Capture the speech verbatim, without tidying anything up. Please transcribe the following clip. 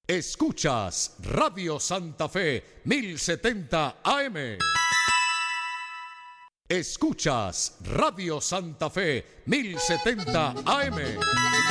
Escuchas Radio Santa Fe mil setenta A M. Escuchas Radio Santa Fe mil setenta A M.